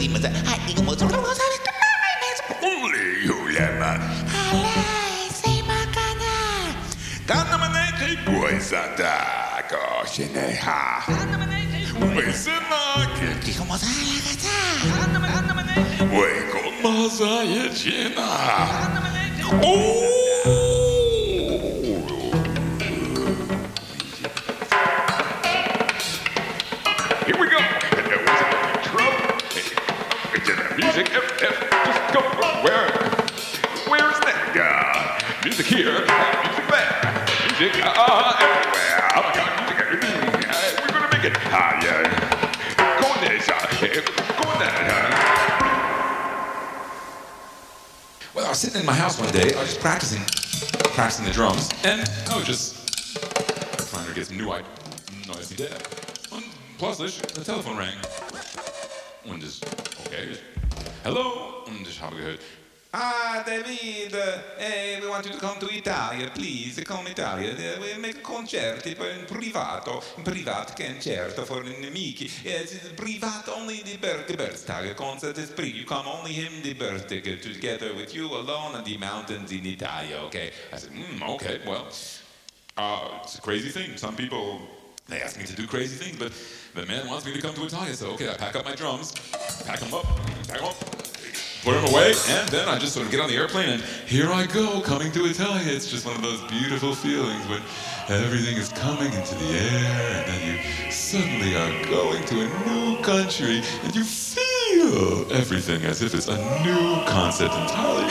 Here we go. Music, just go. Where is that? Music here, music there, music everywhere. Oh my God, music everywhere. We're gonna make it. Yeah. Go on there. Well, I was sitting in my house one day. I was just practicing the drums, and I was just trying to get some new noisy idea. Plötzlich, the telephone rang. Und ich, okay, hello, und ich habe gehört, David, we want you to come to Italia, please, come Italia, we make concerti, in privat concerto for amici, it's privat only the birthday concert is free, you come only him the birthday together with you alone on the mountains in Italia, okay? I said, okay, well, it's a crazy thing, some people, they ask me to do crazy things, but the man wants me to come to Italia, so okay, I pack up my drums, pack them up, put them away, and then I just sort of get on the airplane, and here I go, coming to Italia. It's just one of those beautiful feelings when everything is coming into the air, and then you suddenly are going to a new country, and you feel everything as if it's a new concept entirely.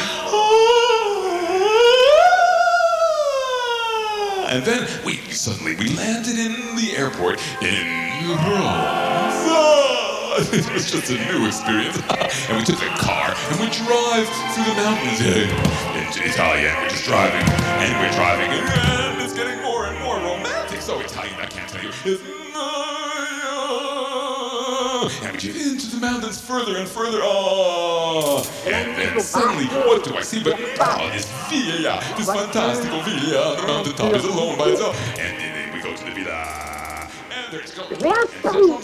And then we landed in the airport in Rome. It was just a new experience. And we took a car and we drive through the mountains into Italia. And we're just driving and it's getting more and more romantic. So Italian, I can't tell you. And we get into the mountains further and further. And then suddenly, what do I see but this villa, this fantastical villa on the mountaintop is alone by itself. And then we go to the villa. And there's L'une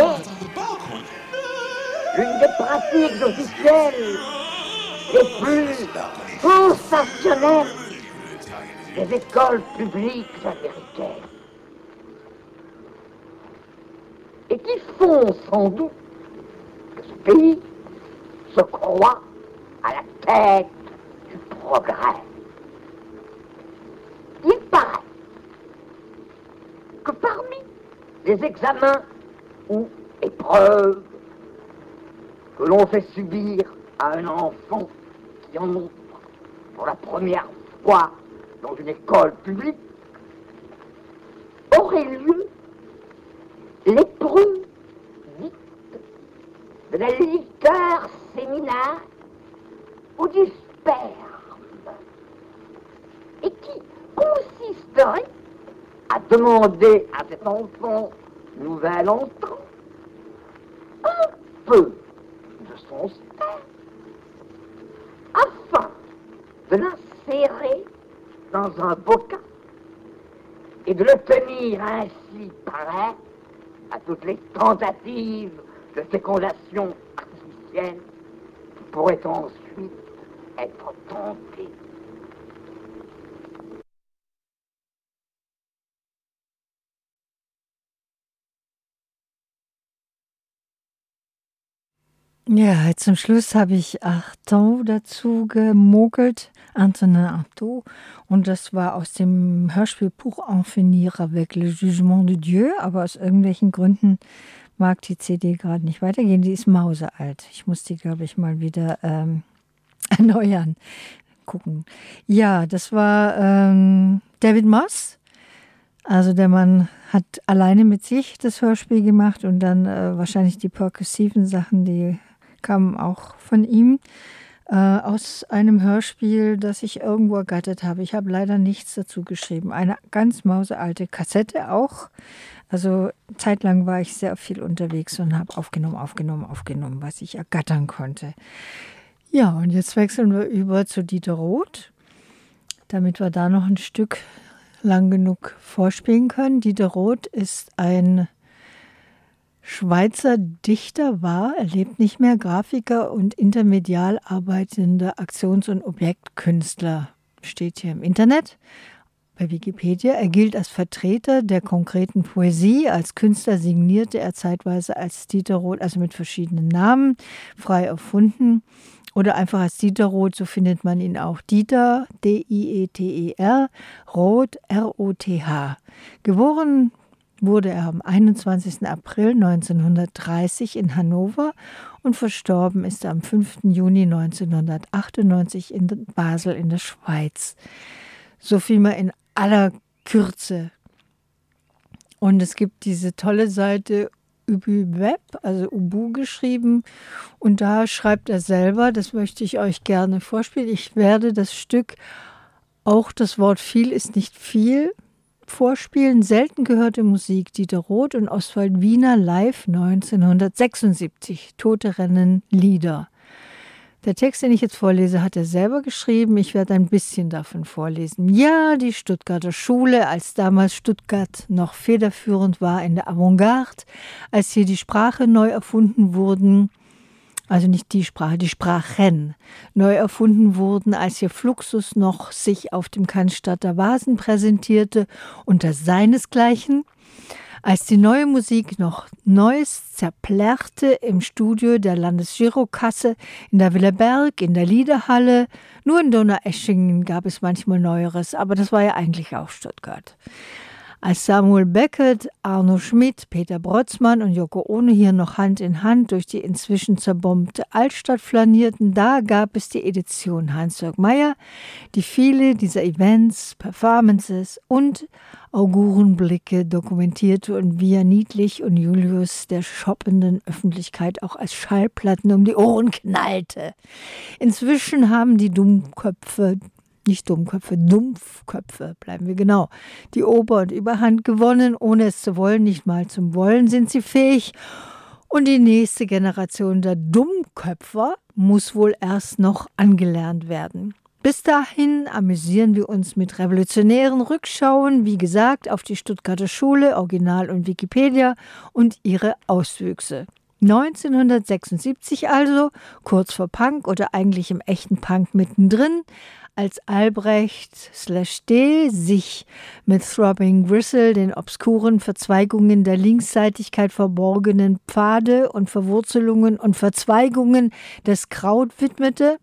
des pratiques officielles les plus sensationnelles des écoles publiques américaines. Et qui font sans doute que ce pays se croit à la tête du progrès. Il paraît que parmi les examens ou épreuves que l'on fait subir à un enfant qui entre pour la première fois dans une école publique, aurait lieu l'épreuve dite de la liqueur séminale ou du sperme, et qui consisterait à demander à cet enfant nouvel entrant un peu de son sperme afin de l'insérer dans un bocal et de le tenir ainsi prêt à toutes les tentatives de fécondation artificielle qui pourraient ensuite être tentées. Ja, zum Schluss habe ich Artaud dazu gemogelt, Antonin Artaud. Und das war aus dem Hörspiel Pour en finir avec le jugement de Dieu. Aber aus irgendwelchen Gründen mag die CD gerade nicht weitergehen. Die ist mausealt. Ich muss die, glaube ich, mal wieder erneuern. Gucken. Ja, das war David Moss. Also der Mann hat alleine mit sich das Hörspiel gemacht und dann wahrscheinlich die perkussiven Sachen, die kamen auch von ihm aus einem Hörspiel, das ich irgendwo ergattert habe. Ich habe leider nichts dazu geschrieben. Eine ganz mausealte Kassette auch. Also zeitlang war ich sehr viel unterwegs und habe aufgenommen, was ich ergattern konnte. Ja, und jetzt wechseln wir über zu Dieter Roth, damit wir da noch ein Stück lang genug vorspielen können. Dieter Roth ist ein Schweizer Dichter war, er lebt nicht mehr, Grafiker und intermedial arbeitender Aktions- und Objektkünstler. Steht hier im Internet bei Wikipedia. Er gilt als Vertreter der konkreten Poesie. Als Künstler signierte er zeitweise als Dieter Roth, also mit verschiedenen Namen, frei erfunden. Oder einfach als Dieter Roth, so findet man ihn auch. Dieter, D-I-E-T-E-R, Roth, R-O-T-H. Geboren wurde er am 21. April 1930 in Hannover und verstorben ist er am 5. Juni 1998 in Basel in der Schweiz. So viel mal in aller Kürze. Und es gibt diese tolle Seite Ubu-Web, also Ubu geschrieben. Und da schreibt er selber, das möchte ich euch gerne vorspielen. Ich werde das Stück, auch das Wort viel ist nicht viel, vorspielen. Selten gehörte Musik, Dieter Roth und Oswald Wiener live 1976. Tote Rennen Lieder. Der Text, den ich jetzt vorlese, hat er selber geschrieben. Ich werde ein bisschen davon vorlesen. Ja, die Stuttgarter Schule, als damals Stuttgart noch federführend war in der Avantgarde, als hier die Sprache neu erfunden wurden, also nicht die Sprache, die Sprachen neu erfunden wurden, als hier Fluxus noch sich auf dem Cannstatter Vasen präsentierte unter seinesgleichen, als die neue Musik noch Neues zerplärrte im Studio der Landesgirokasse, in der Villa Berg, in der Liederhalle. Nur in Donaueschingen gab es manchmal Neueres, aber das war ja eigentlich auch Stuttgart. Als Samuel Beckett, Arno Schmidt, Peter Brotzmann und Yoko Ono hier noch Hand in Hand durch die inzwischen zerbombte Altstadt flanierten, da gab es die Edition Hans-Jörg Meyer, die viele dieser Events, Performances und Augurenblicke dokumentierte und via Niedlich und Julius der shoppenden Öffentlichkeit auch als Schallplatten um die Ohren knallte. Inzwischen haben die Dummköpfe, Dumpfköpfe, bleiben wir genau, die Ober- und Überhand gewonnen, ohne es zu wollen, nicht mal zum Wollen sind sie fähig. Und die nächste Generation der Dummköpfer muss wohl erst noch angelernt werden. Bis dahin amüsieren wir uns mit revolutionären Rückschauen, wie gesagt, auf die Stuttgarter Schule, Original und Wikipedia und ihre Auswüchse. 1976 also, kurz vor Punk oder eigentlich im echten Punk mittendrin, als Albrecht/D. sich mit Throbbing Gristle den obskuren Verzweigungen der Linksseitigkeit verborgenen Pfade und Verwurzelungen und Verzweigungen des Kraut widmete.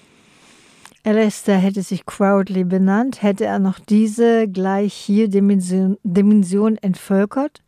Alistair hätte sich Crowdly benannt, hätte er noch diese gleich hier Dimension entvölkert.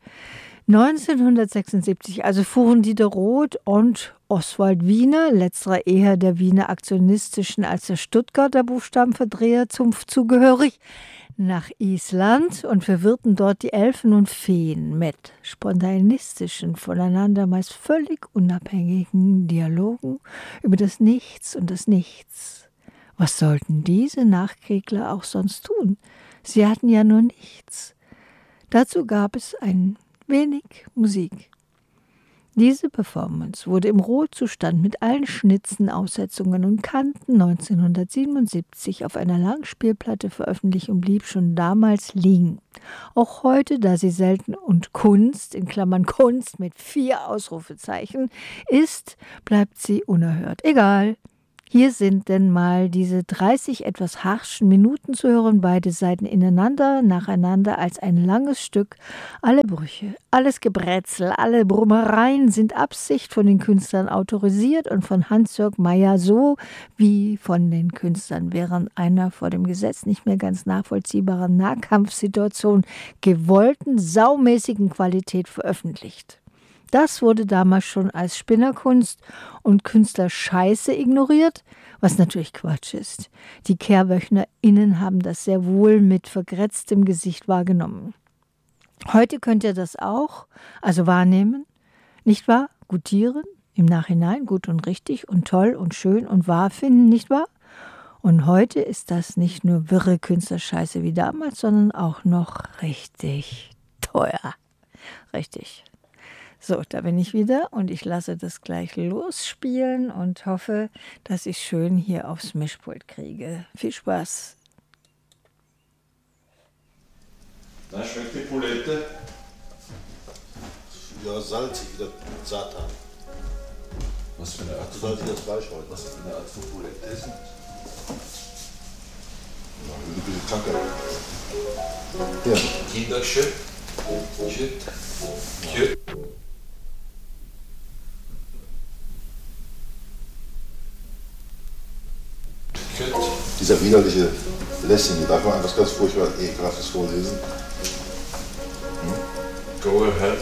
1976, also fuhren Dieter Roth und Oswald Wiener, letzterer eher der Wiener aktionistischen als der Stuttgarter Buchstabenverdreherzunft zugehörig, nach Island und verwirrten dort die Elfen und Feen mit spontanistischen, voneinander meist völlig unabhängigen Dialogen über das Nichts und das Nichts. Was sollten diese Nachkriegler auch sonst tun? Sie hatten ja nur nichts. Dazu gab es ein wenig Musik. Diese Performance wurde im Rohzustand mit allen Schnitzen, Aussetzungen und Kanten 1977 auf einer Langspielplatte veröffentlicht und blieb schon damals liegen. Auch heute, da sie selten und Kunst, in Klammern Kunst mit 4 Ausrufezeichen, ist, bleibt sie unerhört. Egal. Hier sind denn mal diese 30 etwas harschen Minuten zu hören, beide Seiten ineinander, nacheinander als ein langes Stück. Alle Brüche, alles Gebrätzel, alle Brummereien sind Absicht von den Künstlern autorisiert und von Hans-Jörg Meyer so wie von den Künstlern während einer vor dem Gesetz nicht mehr ganz nachvollziehbaren Nahkampfsituation gewollten, saumäßigen Qualität veröffentlicht. Das wurde damals schon als Spinnerkunst und Künstlerscheiße ignoriert, was natürlich Quatsch ist. Die KehrwöchnerInnen haben das sehr wohl mit vergrätztem Gesicht wahrgenommen. Heute könnt ihr das auch, also wahrnehmen, nicht wahr? Gutieren, im Nachhinein gut und richtig und toll und schön und wahr finden, nicht wahr? Und heute ist das nicht nur wirre Künstlerscheiße wie damals, sondern auch noch richtig teuer. Richtig. So, da bin ich wieder und ich lasse das gleich losspielen und hoffe, dass ich schön hier aufs Mischpult kriege. Viel Spaß. Da schmeckt die Bulette. Ja, salzig wie der Satan. Was für eine Art So salzig das Fleisch heute. was für eine Art von Politessen? Ja, eine bisschen Krankheit. Ja. Kinderkjøtt. Kjøtt. Kjøtt. Dieser widerliche Lessing, darf man etwas ganz furchtbar ekelhaftes vorlesen? Go ahead.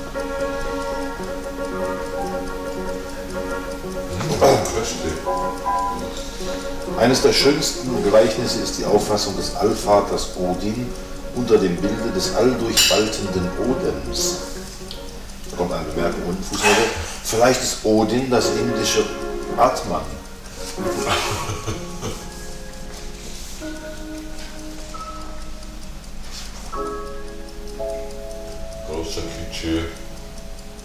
Eines der schönsten Gleichnisse ist die Auffassung des Allvaters Odin unter dem Bilde des alldurchwaltenden Odems. Da kommt eine Bemerkung unten, Fußnote. Vielleicht ist Odin das indische Atman. Großer Klischee.